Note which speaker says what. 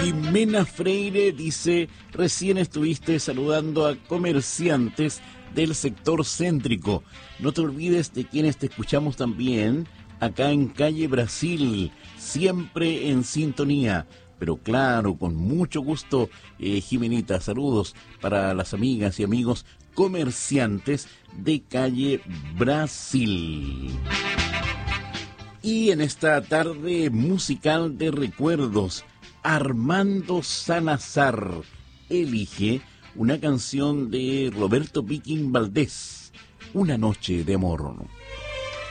Speaker 1: Jimena Freire dice, recién estuviste saludando a comerciantes del sector céntrico. No te olvides de quienes te escuchamos también acá en Calle Brasil, siempre en sintonía. Pero claro, con mucho gusto, Jimenita, saludos para las amigas y amigos comerciantes de Calle Brasil. Y en esta tarde musical de recuerdos, Armando Salazar elige una canción de Roberto Piquín Valdés, Una noche de amor.